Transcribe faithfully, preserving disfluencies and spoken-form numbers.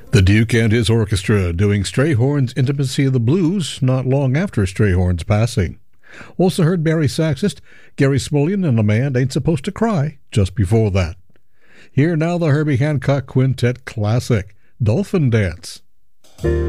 The Duke and his orchestra doing Strayhorn's Intimacy of the Blues not long after Strayhorn's passing. Also heard Barry saxist Gary Smulyan and A Man Ain't Supposed to Cry just before that. Here now the Herbie Hancock Quintet classic, Dolphin Dance.